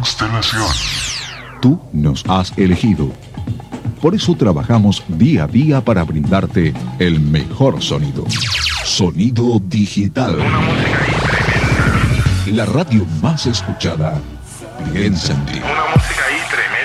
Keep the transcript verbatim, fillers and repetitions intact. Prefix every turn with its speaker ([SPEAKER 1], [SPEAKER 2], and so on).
[SPEAKER 1] Constelación.
[SPEAKER 2] Tú nos has elegido. Por eso trabajamos día a día para brindarte el mejor sonido. Sonido digital.
[SPEAKER 1] Una música ahí tremenda.
[SPEAKER 2] La radio más escuchada. Piensa en ti.
[SPEAKER 1] Una música ahí tremenda.